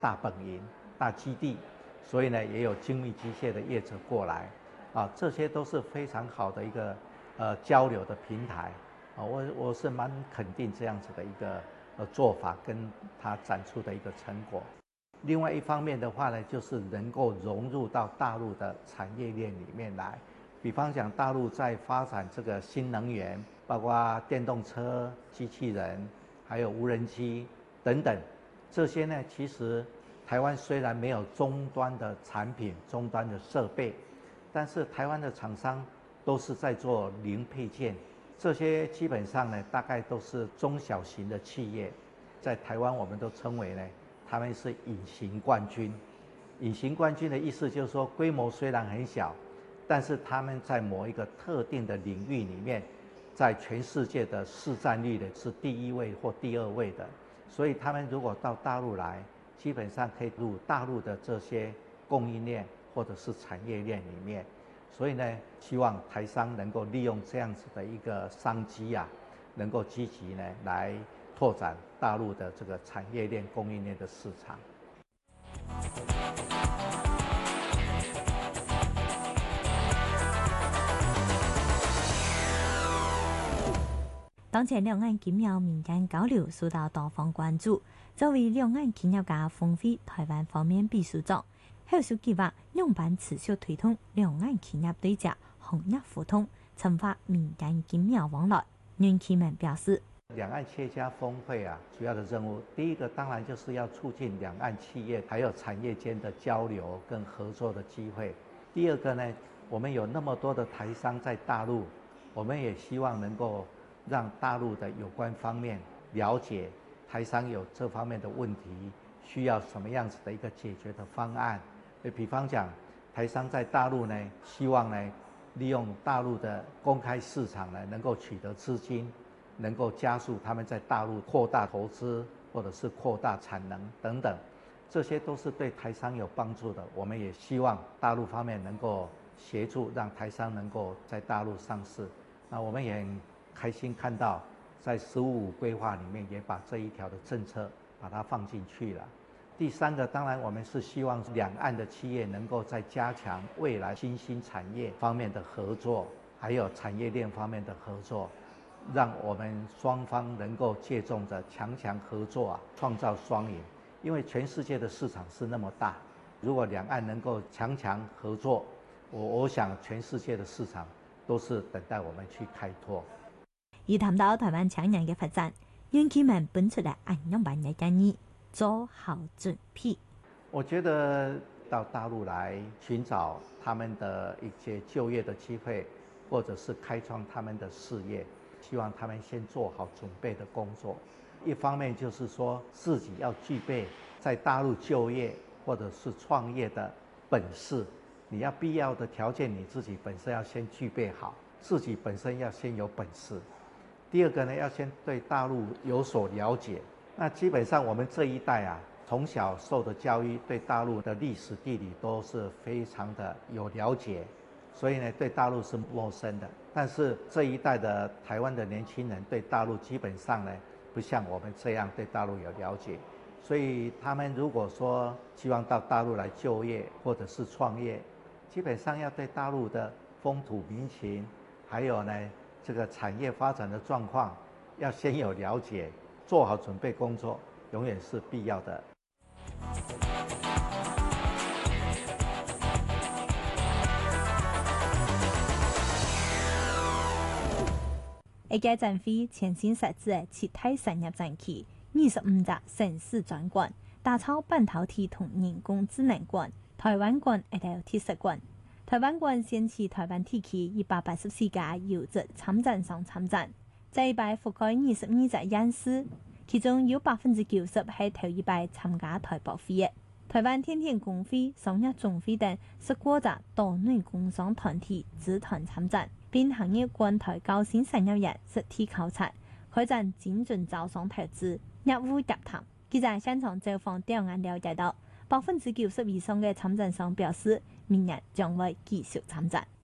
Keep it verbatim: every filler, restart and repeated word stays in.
大本营、大基地，所以呢也有精密机械的业者过来，啊，这些都是非常好的一个呃交流的平台，啊，我我是蛮肯定这样子的一个呃做法跟他展出的一个成果。另外一方面的话呢，就是能够融入到大陆的产业链里面来。比方讲，大陆在发展这个新能源，包括电动车、机器人，还有无人机等等，这些呢，其实台湾虽然没有终端的产品、终端的设备，但是台湾的厂商都是在做零配件，这些基本上呢，大概都是中小型的企业，在台湾我们都称为呢。他们是隐形冠军，隐形冠军的意思就是说，规模虽然很小，但是他们在某一个特定的领域里面，在全世界的市占率呢是第一位或第二位的。所以他们如果到大陆来，基本上可以入大陆的这些供应链或者是产业链里面。所以呢，希望台商能够利用这样子的一个商机啊，能够积极呢来拓展大陆的这个产业链、供应链的市场。 當前兩岸緊密民間交流受到多方關注。作為兩岸企業家峰會台灣方面秘書長，後續計劃兩辦持續推動兩岸企業對接、行業互通，深化民間緊密往來。袁啟文表示。 两岸企业家峰会啊，主要的任务，第一个当然就是要促进两岸企业还有产业间的交流跟合作的机会。第二个呢，我们有那么多的台商在大陆，我们也希望能够让大陆的有关方面了解台商有这方面的问题，需要什么样子的一个解决的方案。比方讲，台商在大陆呢，希望呢利用大陆的公开市场呢，能够取得资金。能够加速他们在大陆扩大投资，或者是扩大产能等等，这些都是对台商有帮助的。我们也希望大陆方面能够协助，让台商能够在大陆上市。那我们也很开心看到，在“十五五”规划里面也把这一条的政策把它放进去了。第三个，当然我们是希望两岸的企业能够在加强未来新兴产业方面的合作，还有产业链方面的合作。让我们双方能够借重着强强合作啊，创造双赢。因为全世界的市場是那麼大，如果兩岸能夠強強合作，我我想全世界的市場都是等待我們去開拓。 而談到台灣青年嘅發展，袁啟文本出嚟按樣辦嘅建議，做好準備。 我覺得到大陸來尋找他們的一些就業的機會，或者是開創他們的事業。希望他們先做好準備的工作，一方面就是說自己要具備在大陸就業或者是創業的本事，你要必要的條件你自己本身要先具備好，自己本身要先有本事。第二個呢，要先對大陸有所了解。那基本上我們這一代啊，從小受的教育對大陸的歷史地理都是非常的有了解。所以呢，對大陸是陌生的。但是這一代的台灣的年輕人對大陸基本上呢，不像我們這樣對大陸有了解。所以他們如果說希望到大陸來就業或者是創業，基本上要對大陸的風土民情，還有呢這個產業發展的狀況，要先有了解，做好準備工作，永遠是必要的。 一屆展會全新設置嘅七大產業展區，二十五隻城市專館，打造半導體同人工智能館、台灣館、一條特色館。台灣館掀起台灣地區一百八十四家優質參展商參展，這一擺覆蓋二十二隻縣市，其中有百分之九十係頭一擺參加台博會嘅。台灣天天工會、商業總會等十多隻島內工商團體組團參展，並行業關台高新產業人實體考察，開展精準招商投資、業務洽談。記者現場走訪調研了解到，百分之九十以上嘅參展商表示，明年將會繼續參展。